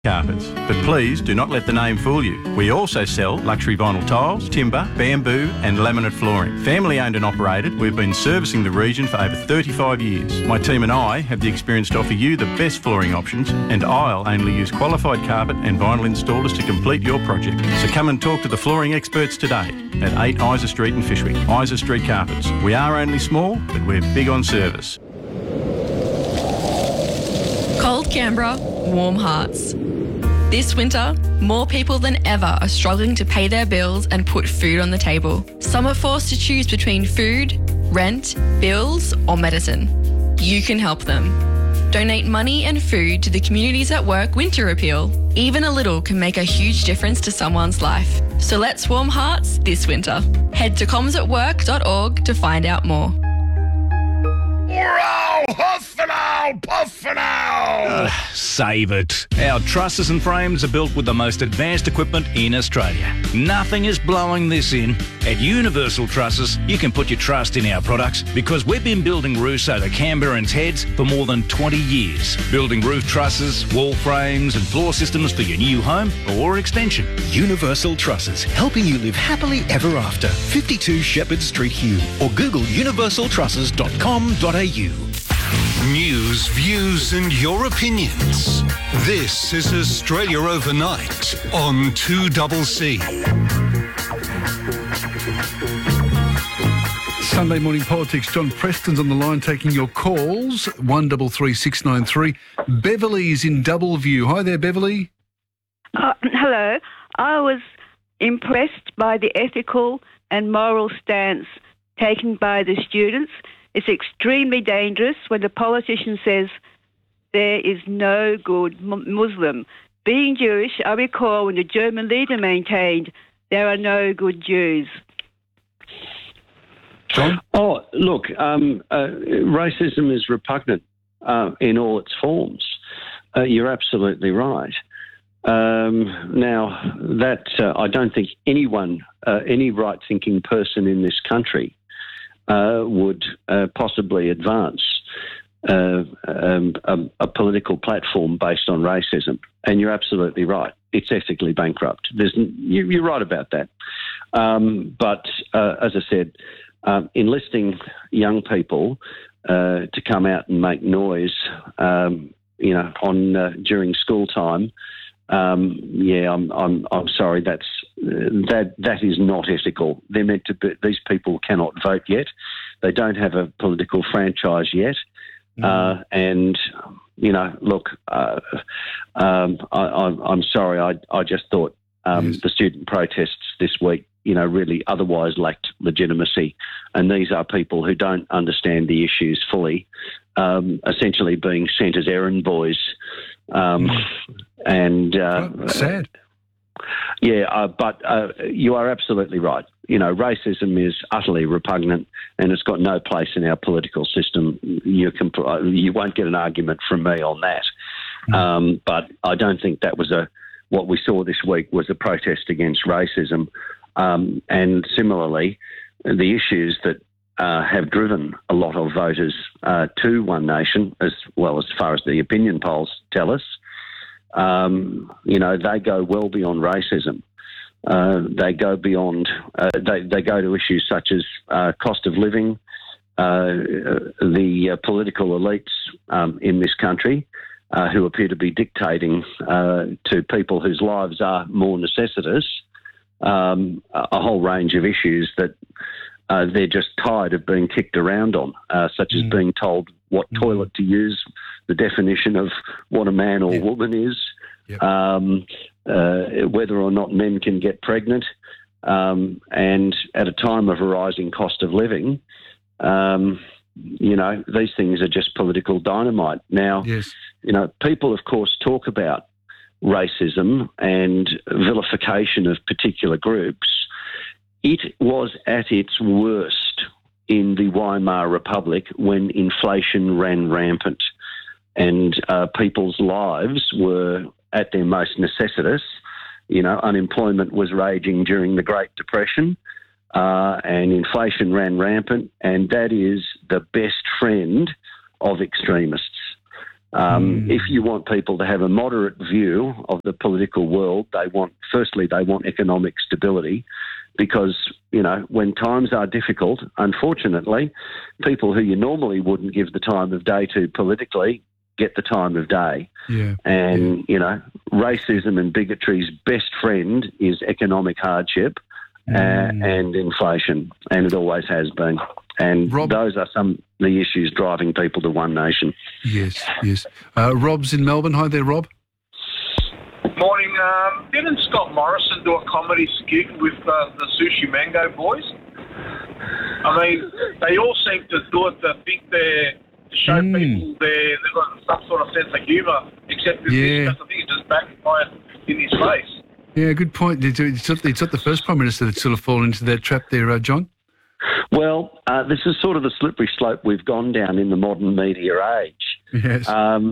Carpets. But please do not let the name fool you. We also sell luxury vinyl tiles, timber, bamboo and laminate flooring. Family owned and operated, we've been servicing the region for over 35 years. My team and I have the experience to offer you the best flooring options, and I'll only use qualified carpet and vinyl installers to complete your project. So come and talk to the flooring experts today at 8 Isa Street in Fyshwick. Isa Street Carpets. We are only small, but we're big on service. Cold Canberra, warm hearts. This winter, more people than ever are struggling to pay their bills and put food on the table. Some are forced to choose between food, rent, bills or medicine. You can help them. Donate money and food to the Communities at Work Winter Appeal. Even a little can make a huge difference to someone's life. So let's warm hearts this winter. Head to comsatwork.org to find out more. Puff and ow! Save it. Our trusses and frames are built with the most advanced equipment in Australia. Nothing is blowing this in. At Universal Trusses, you can put your trust in our products because we've been building roofs over Canberrans' heads for more than 20 years. Building roof trusses, wall frames and floor systems for your new home or extension. Universal Trusses, helping you live happily ever after. 52 Shepherd Street, Hugh, or Google universaltrusses.com.au. News, views and your opinions. This is Australia Overnight on 2CC. Sunday morning politics. John Preston's on the line taking your calls. 133693. Beverly is in Doubleview. Hi there, Beverly. Hello. I was impressed by the ethical and moral stance taken by the students. It's extremely dangerous when the politician says there is no good Muslim. Being Jewish, I recall when the German leader maintained there are no good Jews. John? Oh, look, racism is repugnant in all its forms. You're absolutely right. Now, that I don't think anyone, any right-thinking person in this country would possibly advance a political platform based on racism. And you're absolutely right. It's ethically bankrupt. You're right about that. But as I said, enlisting young people to come out and make noise, during school time, I'm sorry. That is not ethical. They're meant to be. These people cannot vote yet. They don't have a political franchise yet. And look, I'm sorry. I just thought the student protests this week, really otherwise lacked legitimacy. And these are people who don't understand the issues fully, essentially being sent as errand boys. Sad. Yeah, but you are absolutely right. Racism is utterly repugnant and it's got no place in our political system. You won't get an argument from me on that. But I don't think that was what we saw this week was a protest against racism. And similarly, the issues that have driven a lot of voters to One Nation, as well as far as the opinion polls tell us, they go well beyond racism. They go beyond, they go to issues such as cost of living, the political elites in this country who appear to be dictating to people whose lives are more necessitous, a whole range of issues that they're just tired of being kicked around on, such as being told what toilet to use, the definition of what a man or woman is, whether or not men can get pregnant, and at a time of a rising cost of living, these things are just political dynamite. Now, people, of course, talk about racism and vilification of particular groups. It was at its worst in the Weimar Republic when inflation ran rampant and people's lives were at their most necessitous. Unemployment was raging during the Great Depression and inflation ran rampant, and that is the best friend of extremists. If you want people to have a moderate view of the political world, they want economic stability, because, when times are difficult, unfortunately, people who you normally wouldn't give the time of day to politically get the time of day. Yeah. And, racism and bigotry's best friend is economic hardship and inflation, and it always has been. And Rob, those are some of the issues driving people to One Nation. Yes. Rob's in Melbourne. Hi there, Rob. Morning. Didn't Scott Morrison do a comedy skit with the Sushi Mango boys? I mean, they all seem to do it to think to show people they've got some sort of sense of humour, except this, I think it's just backfired in his face. Yeah, good point. It's not the first Prime Minister that's sort of fallen into that trap there, John. Well, this is sort of the slippery slope we've gone down in the modern media age. Yes.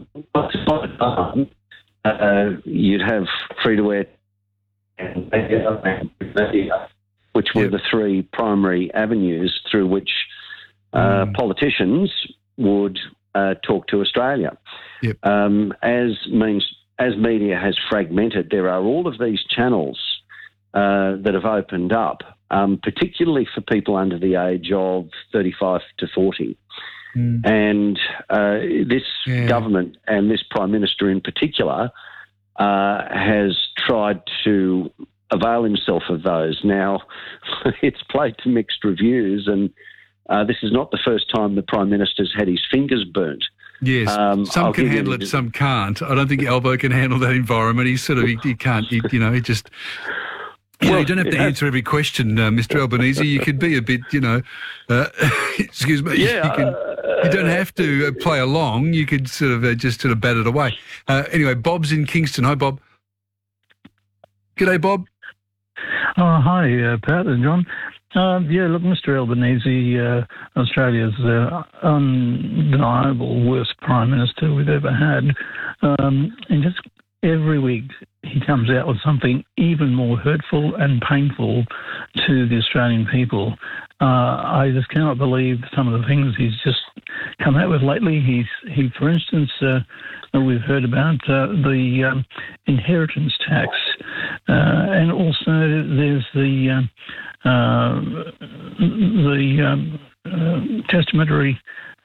You'd have free-to-air and media, which were the three primary avenues through which politicians would talk to Australia. Yep. As media has fragmented, there are all of these channels that have opened up, particularly for people under the age of 35 to 40. And this government and this Prime Minister in particular has tried to avail himself of those. Now, it's played to mixed reviews, and this is not the first time the Prime Minister's had his fingers burnt. Yes, some can handle it, some can't. I don't think Albo can handle that environment. He can't, he just... you don't have to answer every question, Mr. Albanese. You could be a bit, excuse me. Yeah. You don't have to play along. You could sort of just bat it away. Anyway, Bob's in Kingston. Hi, Bob. G'day, Bob. Oh, hi, Pat and John. Look, Mr. Albanese, Australia's undeniable worst Prime Minister we've ever had. And just every week he comes out with something even more hurtful and painful to the Australian people. I just cannot believe some of the things he's just come out with lately. He, for instance, we've heard about the inheritance tax, and also there's the testamentary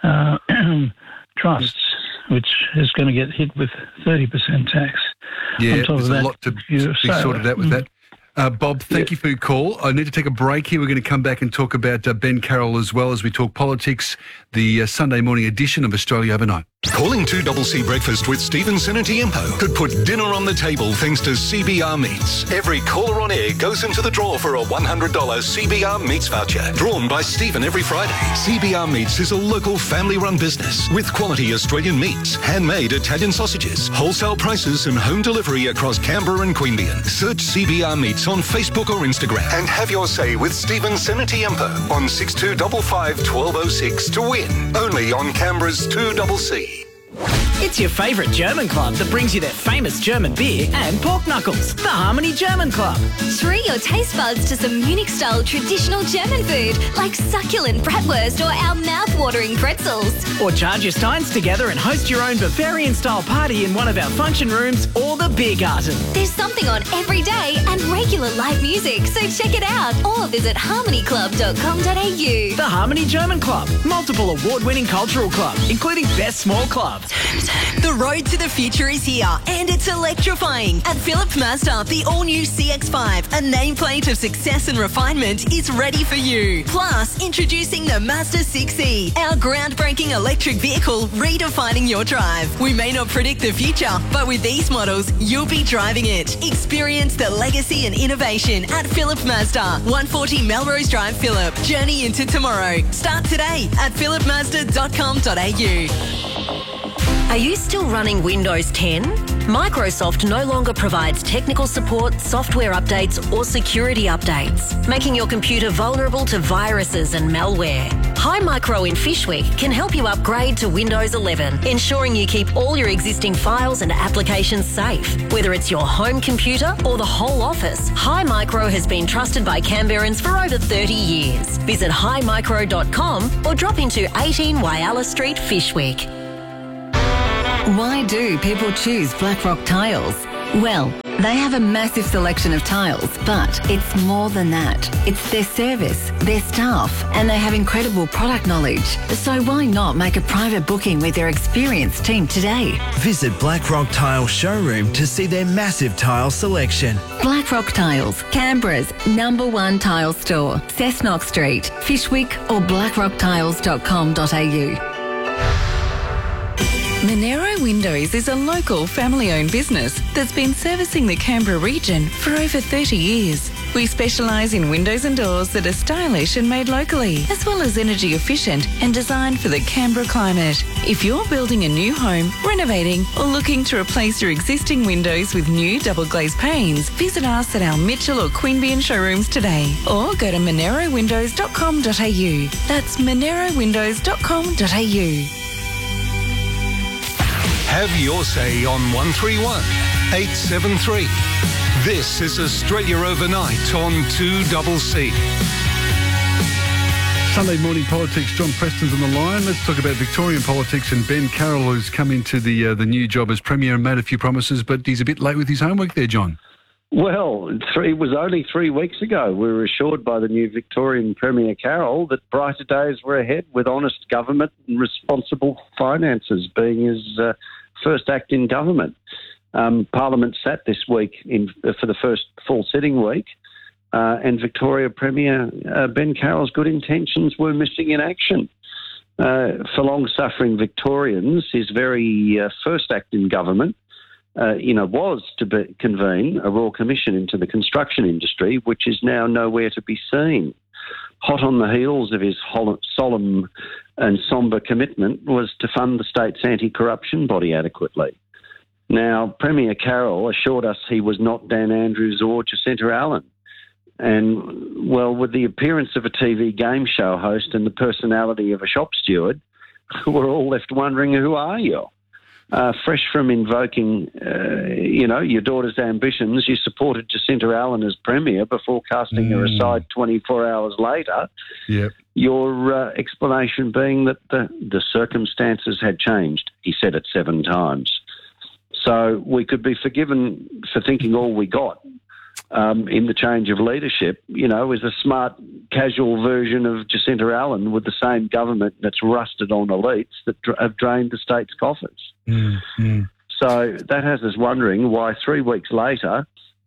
trusts, which is going to get hit with 30% tax. Yeah, there's a lot to be sorted out with that. Bob, thank you for your call. I need to take a break here. We're going to come back and talk about Ben Carroll as well as we talk politics, the Sunday morning edition of Australia Overnight. Calling 2CC Breakfast with Stephen Senatiempo could put dinner on the table thanks to CBR Meats. Every caller on air goes into the draw for a $100 CBR Meats voucher, drawn by Stephen every Friday. CBR Meats is a local family-run business with quality Australian meats, handmade Italian sausages, wholesale prices and home delivery across Canberra and Queanbeyan. Search CBR Meats on Facebook or Instagram and have your say with Stephen Senatiempo on 6255 1206 to win. Only on Canberra's 2CC. It's your favourite German club that brings you their famous German beer and pork knuckles. The Harmony German Club. Treat your taste buds to some Munich-style traditional German food like succulent bratwurst or our mouth-watering pretzels. Or charge your steins together and host your own Bavarian-style party in one of our function rooms or the Beer Garden. There's something on every day and regular live music, so check it out or visit harmonyclub.com.au. The Harmony German Club. Multiple award-winning cultural club, including Best Small Club. The road to the future is here, and it's electrifying. At Philip Mazda, the all-new CX-5, a nameplate of success and refinement, is ready for you. Plus, introducing the Mazda 6e, our groundbreaking electric vehicle redefining your drive. We may not predict the future, but with these models, you'll be driving it. Experience the legacy and innovation at Philip Mazda, 140 Melrose Drive, Phillip. Journey into tomorrow. Start today at philipmazda.com.au. Are you still running Windows 10? Microsoft no longer provides technical support, software updates or security updates, making your computer vulnerable to viruses and malware. Hi Micro in Fishwick can help you upgrade to Windows 11, ensuring you keep all your existing files and applications safe. Whether it's your home computer or the whole office, Hi Micro has been trusted by Canberrans for over 30 years. Visit himicro.com or drop into 18 Whyalla Street, Fishwick. Why do people choose Blackrock Tiles? Well, they have a massive selection of tiles, but it's more than that. It's their service, their staff, and they have incredible product knowledge. So why not make a private booking with their experienced team today? Visit Blackrock Tile Showroom to see their massive tile selection. Blackrock Tiles, Canberra's #1 tile store, Cessnock Street, Fishwick or blackrocktiles.com.au. Monero Windows is a local family-owned business that's been servicing the Canberra region for over 30 years. We specialise in windows and doors that are stylish and made locally, as well as energy efficient and designed for the Canberra climate. If you're building a new home, renovating or looking to replace your existing windows with new double glazed panes, visit us at our Mitchell or Queanbeyan showrooms today or go to monerowindows.com.au. That's monerowindows.com.au. Have your say on 131 873. This is Australia Overnight on 2CC. Sunday morning politics. John Preston's on the line. Let's talk about Victorian politics and Ben Carroll, who's come into the new job as Premier and made a few promises, but he's a bit late with his homework there, John. Well, it was only 3 weeks ago we were assured by the new Victorian Premier Carroll that brighter days were ahead with honest government and responsible finances being his first act in government. Parliament sat this week for the first full sitting week, and Victoria Premier Ben Carroll's good intentions were missing in action. For long-suffering Victorians, his very first act in government was to convene a Royal Commission into the construction industry, which is now nowhere to be seen. Hot on the heels of his solemn and sombre commitment was to fund the state's anti-corruption body adequately. Now, Premier Carroll assured us he was not Dan Andrews or Jacinta Allen. And, well, with the appearance of a TV game show host and the personality of a shop steward, we're all left wondering, who are you? Fresh from invoking, your daughter's ambitions, you supported Jacinta Allen as Premier before casting her aside 24 hours later. Yep. Your explanation being that the circumstances had changed. He said it 7 times. So we could be forgiven for thinking all we got in the change of leadership, is a smart, casual version of Jacinta Allen with the same government that's rusted on elites that have drained the state's coffers. So that has us wondering why 3 weeks later,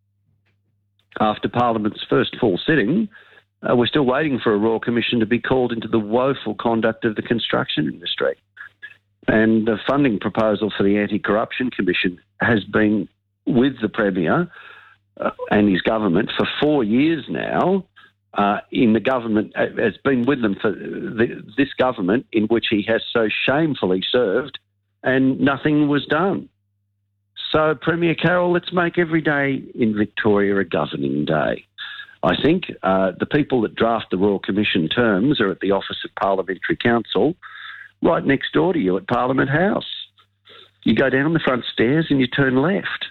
after Parliament's first full sitting, we're still waiting for a Royal Commission to be called into the woeful conduct of the construction industry. And the funding proposal for the Anti-Corruption Commission has been with the Premier and his government for 4 years now. In the government, has been with them for this government in which he has so shamefully served, and nothing was done. So, Premier Carroll, let's make every day in Victoria a governing day. I think the people that draft the Royal Commission terms are at the Office of Parliamentary Counsel, right next door to you at Parliament House. You go down the front stairs and you turn left.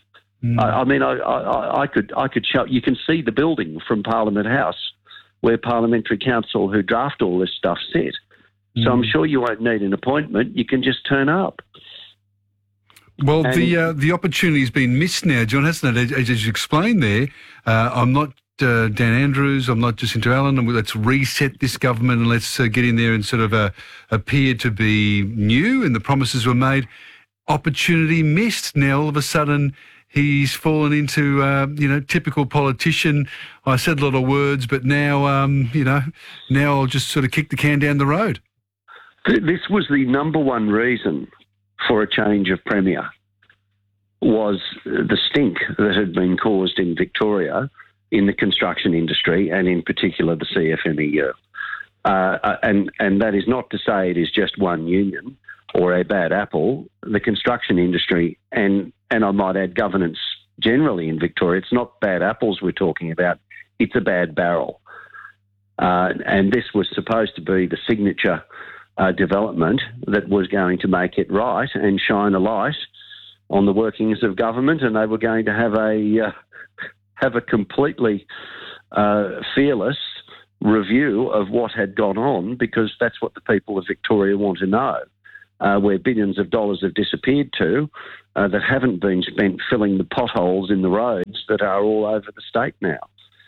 I could show. You can see the building from Parliament House where Parliamentary Counsel who draft all this stuff sit. So I'm sure you won't need an appointment. You can just turn up. Well, the opportunity's been missed now, John, hasn't it? As you explained there, I'm not Dan Andrews, I'm not Jacinta Allen, and let's reset this government and let's get in there and sort of appear to be new, and the promises were made. Opportunity missed. Now, all of a sudden, he's fallen into, typical politician. I said a lot of words, but now, now I'll just sort of kick the can down the road. This was the number one reason for a change of Premier, was the stink that had been caused in Victoria in the construction industry and in particular the CFMEU. And that is not to say it is just one union or a bad apple. The construction industry and I might add governance generally in Victoria, it's not bad apples we're talking about, it's a bad barrel. And this was supposed to be the signature development that was going to make it right and shine a light on the workings of government, and they were going to have a completely fearless review of what had gone on, because that's what the people of Victoria want to know. where billions of dollars have disappeared to, that haven't been spent filling the potholes in the roads that are all over the state now.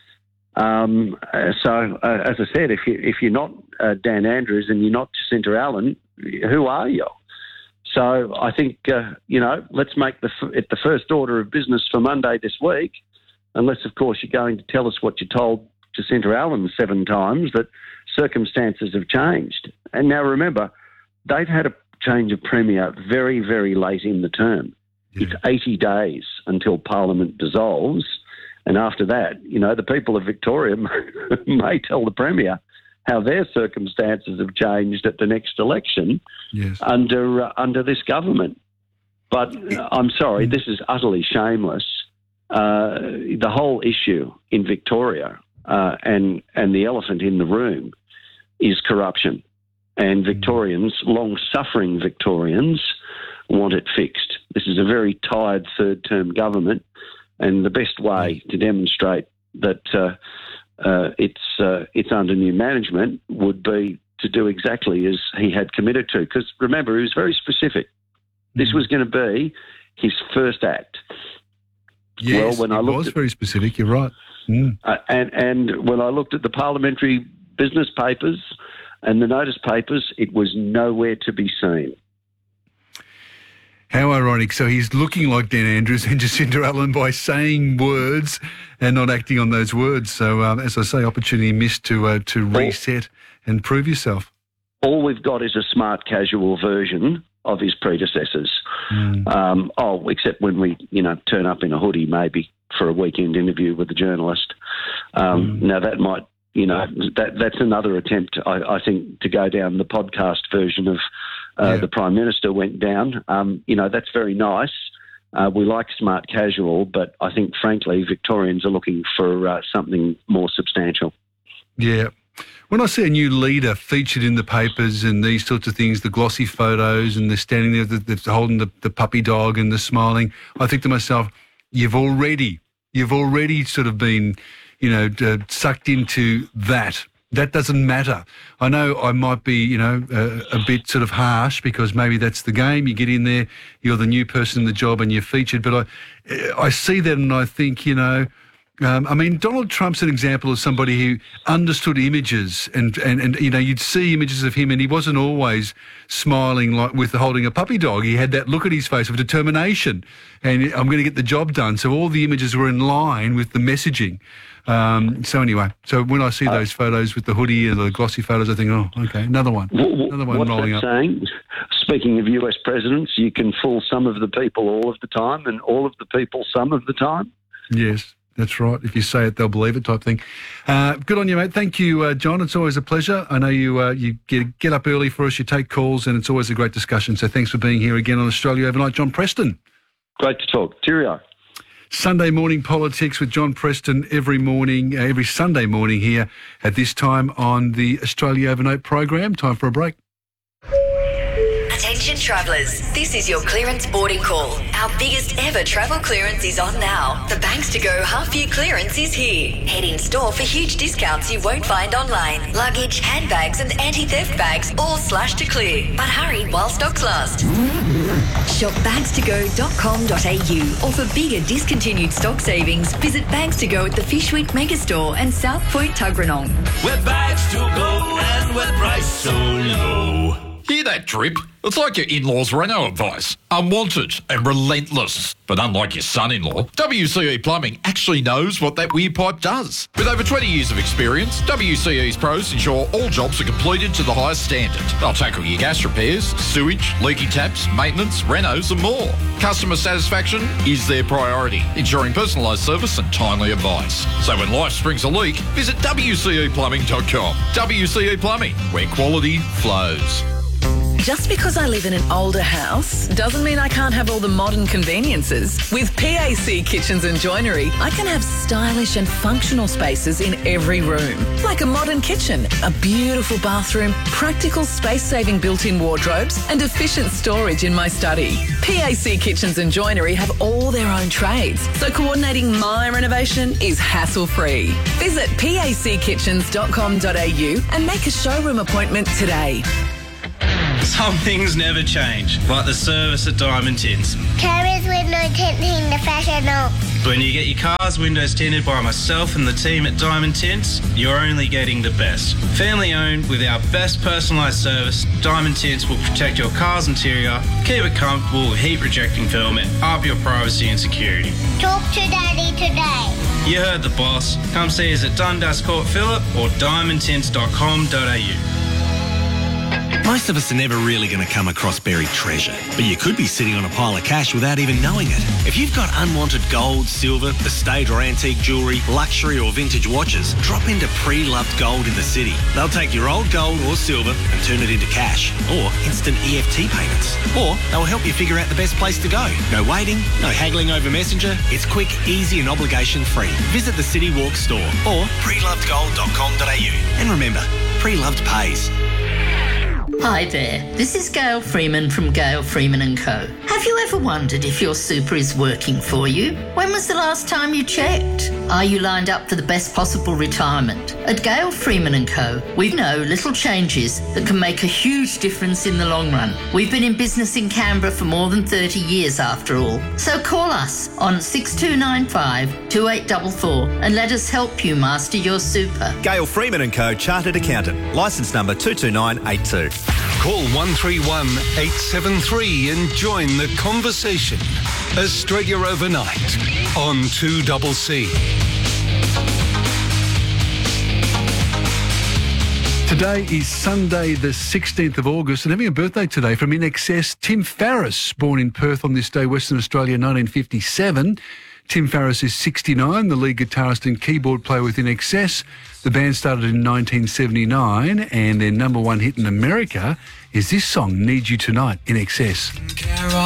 So, as I said, if you're not Dan Andrews and you're not Jacinta Allen, who are you? So I think, let's make it the first order of business for Monday this week, unless, of course, you're going to tell us what you told Jacinta Allen 7 times, that circumstances have changed. And now remember, they've had a change of Premier very, very late in the term. Yeah. It's 80 days until Parliament dissolves. And after that, the people of Victoria may tell the Premier how their circumstances have changed at the next election under this government. But I'm sorry, this is utterly shameless. The whole issue in Victoria and the elephant in the room is corruption. And Victorians, long-suffering Victorians, want it fixed. This is a very tired third-term government, and the best way to demonstrate that it's under new management would be to do exactly as he had committed to. Because remember, he was very specific. This was going to be his first act. Yes, it was very specific. You're right. Mm. And when I looked at the parliamentary business papers and the notice papers, it was nowhere to be seen. How ironic. So he's looking like Dan Andrews and Jacinta Allen by saying words and not acting on those words. So, as I say, opportunity missed to reset and prove yourself. All we've got is a smart casual version of his predecessors. Except when we, turn up in a hoodie maybe for a weekend interview with a journalist. Now that might, that's another attempt, I think, to go down the podcast version of the Prime Minister went down. That's very nice. We like smart casual, but I think, frankly, Victorians are looking for something more substantial. Yeah. When I see a new leader featured in the papers and these sorts of things, the glossy photos and they're standing there, they're holding the puppy dog and they're smiling, I think to myself, you've already sort of been, sucked into that. That doesn't matter. I know I might be, a bit sort of harsh because maybe that's the game. You get in there, you're the new person in the job and you're featured. But I see that and I think, Donald Trump's an example of somebody who understood images and you'd see images of him and he wasn't always smiling like with holding a puppy dog. He had that look at his face of determination and I'm going to get the job done. So all the images were in line with the messaging. So when I see those photos with the hoodie and the glossy photos, I think, oh, okay, another one rolling up. Saying? Speaking of US presidents, you can fool some of the people all of the time and all of the people some of the time. Yes. That's right. If you say it, they'll believe it type thing. Good on you, mate. Thank you, John. It's always a pleasure. I know you get up early for us, you take calls, and it's always a great discussion. So thanks for being here again on Australia Overnight. John Preston. Great to talk. Cheerio. Sunday morning politics with John Preston every Sunday morning here at this time on the Australia Overnight program. Time for a break. Attention travellers, this is your clearance boarding call. Our biggest ever travel clearance is on now. The Banks to Go half-year clearance is here. Head in store for huge discounts you won't find online. Luggage, handbags and anti-theft bags all slashed to clear. But hurry while stocks last. Shop bagstogo.com.au or for bigger discontinued stock savings, visit Bags to Go at the Fishweek Megastore and South Point Tuggeranong. We're Bags to Go and we're priced so low. Hear that drip? It's like your in-laws' Renault advice. Unwanted and relentless. But unlike your son-in-law, WCE Plumbing actually knows what that weird pipe does. With over 20 years of experience, WCE's pros ensure all jobs are completed to the highest standard. They'll tackle your gas repairs, sewage, leaky taps, maintenance, renos and more. Customer satisfaction is their priority, ensuring personalised service and timely advice. So when life springs a leak, visit WCEplumbing.com. WCE Plumbing, where quality flows. Just because I live in an older house doesn't mean I can't have all the modern conveniences. With PAC Kitchens and Joinery, I can have stylish and functional spaces in every room. Like a modern kitchen, a beautiful bathroom, practical space-saving built-in wardrobes and efficient storage in my study. PAC Kitchens and Joinery have all their own trades, so coordinating my renovation is hassle-free. Visit packitchens.com.au and make a showroom appointment today. Some things never change, like the service at Diamond Tints. Carers window tinting the professional. When you get your car's windows tinted by myself and the team at Diamond Tints, you're only getting the best. Family owned with our best personalised service, Diamond Tints will protect your car's interior, keep it comfortable with heat rejecting film and up your privacy and security. Talk to Daddy today. You heard the boss. Come see us at Dundas Court Phillip or diamondtints.com.au. Most of us are never really going to come across buried treasure, but you could be sitting on a pile of cash without even knowing it. If you've got unwanted gold, silver, estate or antique jewellery, luxury or vintage watches, drop into Pre-Loved Gold in the city. They'll take your old gold or silver and turn it into cash or instant EFT payments. Or they'll help you figure out the best place to go. No waiting, no haggling over Messenger. It's quick, easy and obligation free. Visit the City Walk store or prelovedgold.com.au. And remember, Pre-Loved pays. Hi there, this is Gail Freeman from Gail Freeman & Co. Have you ever wondered if your super is working for you? When was the last time you checked? Are you lined up for the best possible retirement? At Gail Freeman & Co, we know little changes that can make a huge difference in the long run. We've been in business in Canberra for more than 30 years after all. So call us on 6295 2844 and let us help you master your super. Gail Freeman & Co, Chartered Accountant, licence number 22982. Call 131 873 and join the conversation. Australia Overnight on 2CC. Today is Sunday, the 16th of August, and having a birthday today from INXS, Tim Farriss, born in Perth on this day, Western Australia, 1957. Tim Farriss is 69, the lead guitarist and keyboard player with INXS. The band started in 1979, and their number one hit in America is this song, Need You Tonight, INXS.